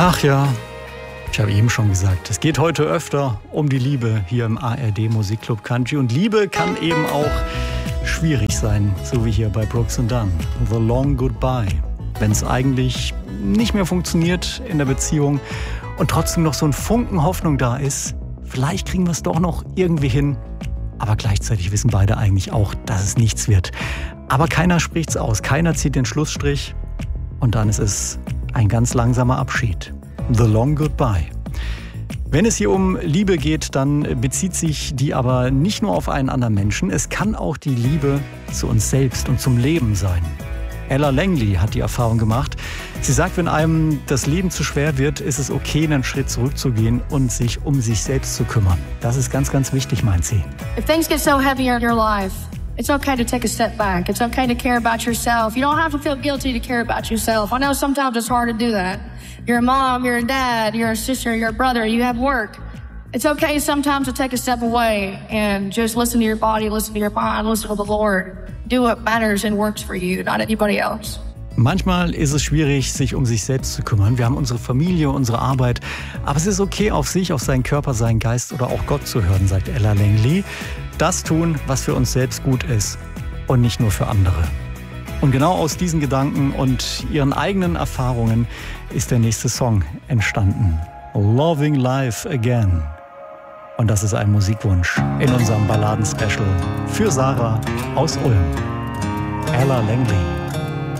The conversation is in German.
Ach ja, ich habe eben schon gesagt, es geht heute öfter um die Liebe hier im ARD Musikclub Country. Und Liebe kann eben auch schwierig sein, so wie hier bei Brooks & Dunn. The Long Goodbye. Wenn es eigentlich nicht mehr funktioniert in der Beziehung und trotzdem noch so ein Funken Hoffnung da ist, vielleicht kriegen wir es doch noch irgendwie hin. Aber gleichzeitig wissen beide eigentlich auch, dass es nichts wird. Aber keiner spricht's aus, keiner zieht den Schlussstrich. Und dann ist es ein ganz langsamer Abschied. The Long Goodbye. Wenn es hier um Liebe geht, dann bezieht sich die aber nicht nur auf einen anderen Menschen. Es kann auch die Liebe zu uns selbst und zum Leben sein. Ella Langley hat die Erfahrung gemacht. Sie sagt, wenn einem das Leben zu schwer wird, ist es okay, einen Schritt zurückzugehen und sich um sich selbst zu kümmern. Das ist ganz, ganz wichtig, meint sie. If things get so heavy in your life, it's okay to take a step back. It's okay to care about yourself. You don't have to feel guilty to care about yourself. I know sometimes it's hard to do that. You're a mom, you're a dad, you're a sister, you're a brother, you have work. It's okay sometimes to take a step away and just listen to your body, listen to your mind, listen to the Lord. Do what matters and works for you, not anybody else. Manchmal ist es schwierig, sich um sich selbst zu kümmern. Wir haben unsere Familie, unsere Arbeit. Aber es ist okay, auf sich, auf seinen Körper, seinen Geist oder auch Gott zu hören, sagt Ella Langley. Das tun, was für uns selbst gut ist und nicht nur für andere. Und genau aus diesen Gedanken und ihren eigenen Erfahrungen ist der nächste Song entstanden. Loving Life Again. Und das ist ein Musikwunsch in unserem Balladen-Special für Sarah aus Ulm. Ella Langley.